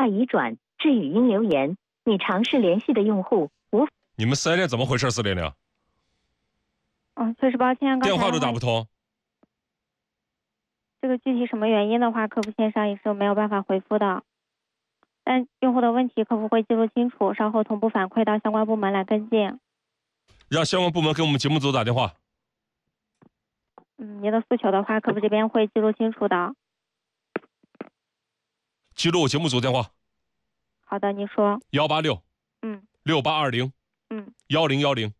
已转至语音留言，你尝试联系的用户无。 你们4S店怎么回事？460？ 确实抱歉， 电话都打不通。 这个具体什么原因的话，客服线上也是没有办法回复的。但用户的问题，客服会记录清楚，稍后同步反馈到相关部门来跟进。 让相关部门给我们节目组打电话。 您的诉求的话，客服这边会记录清楚的。 记录节目组电话。 好的，您说。 186。6820。1010。